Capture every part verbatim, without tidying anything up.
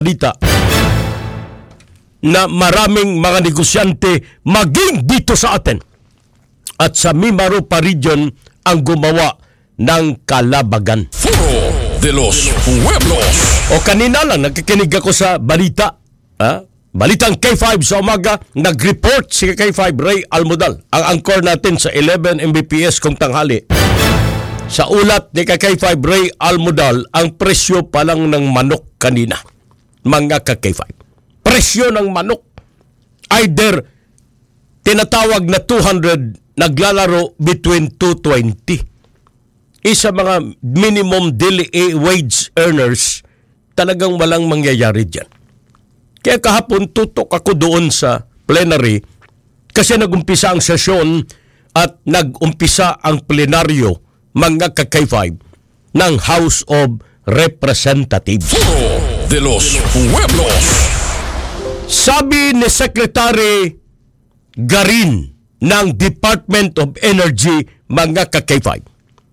dita na maraming mga negosyante maging dito sa atin at sa Mimaropa region ang gumawa ng kalabagan. Foro de los Pueblos. O kanina lang nakikinig ako sa balita, ha? Balitang K five sa umaga, nag-report si K five Ray Almodal, ang anchor natin sa eleven M B P S kung tanghali. Sa ulat ni K five Ray Almodal, ang presyo pa lang ng manok kanina, mga ka K five. Presyo ng manok, either tinatawag na two hundred, naglalaro between two twenty. Isa mga minimum daily wage earners, talagang walang mangyayari dyan. Kaya kahapon tutok ako doon sa plenary kasi nagumpisa ang sesyon at nagumpisa ang plenaryo, mga ka K five, ng House of Representatives. Foro de los Pueblos. Sabi ni Secretary Garin ng Department of Energy, mga ka K five,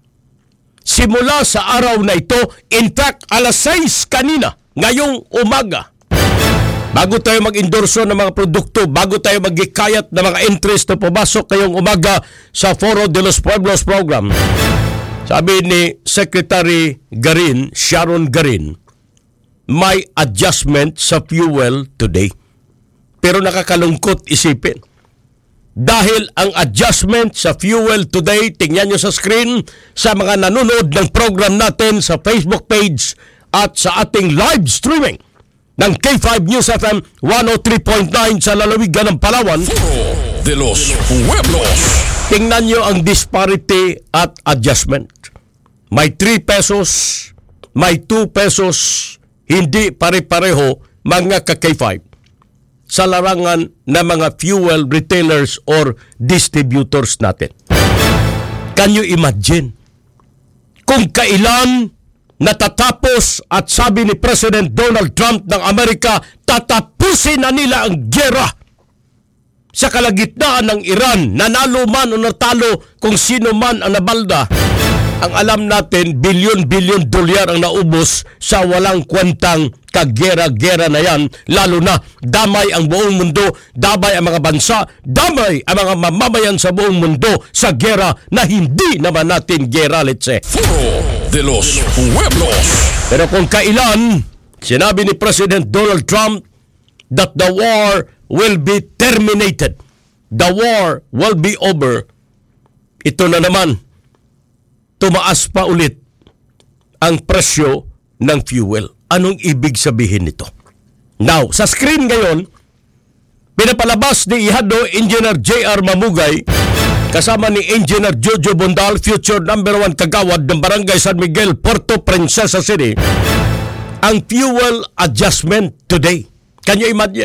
simula sa araw na ito, in fact, alas sais kanina, ngayong umaga, bago tayo mag-endorso ng mga produkto, bago tayo mag-ikayat ng mga interest na pumasok ngayong umaga sa Foro de los Pueblos program, sabi ni Secretary Garin, Sharon Garin, may adjustment sa fuel today. Pero nakakalungkot isipin. Dahil ang adjustment sa fuel today, tingnan nyo sa screen, sa mga nanonood ng program natin sa Facebook page at sa ating live streaming ng K five News F M one oh three point nine sa lalawigan ng Palawan. Foro de los Pueblos. Tingnan nyo ang disparity at adjustment. May three pesos, may two pesos, hindi pare-pareho, mga ka K five, sa larangan ng mga fuel retailers or distributors natin. Can you imagine? Kung kailan natatapos at sabi ni President Donald Trump ng Amerika, tatapusin na nila ang giyera sa kalagitnaan ng Iran, nanalo man o natalo kung sino man ang nabalda. Ang alam natin, bilyon-bilyon dolyar ang naubos sa walang kwentang kagera-gera na yan, lalo na damay ang buong mundo, damay ang mga bansa, damay ang mga mamamayan sa buong mundo sa gera na hindi naman natin gera, let's say. Foro de los Pueblos. Pero kung kailan, sinabi ni President Donald Trump that the war will be terminated, the war will be over, ito na naman, tumaas pa ulit ang presyo ng fuel. Anong ibig sabihin nito? Now, sa screen ngayon, pinapalabas ni Ihado Engineer J R Mamugay kasama ni Engineer Jojo Bondal, future number one kagawad ng Barangay San Miguel, Puerto Princesa City, ang fuel adjustment today. Can you imagine?